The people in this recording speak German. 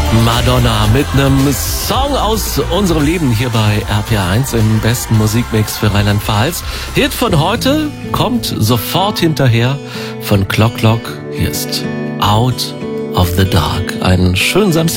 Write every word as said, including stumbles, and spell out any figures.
Madonna mit einem Song aus unserem Leben hier bei R P R eins im besten Musikmix für Rheinland-Pfalz. Hit von heute kommt sofort hinterher von Clock Clock. Hier ist Out of the Dark. Einen schönen Samstag.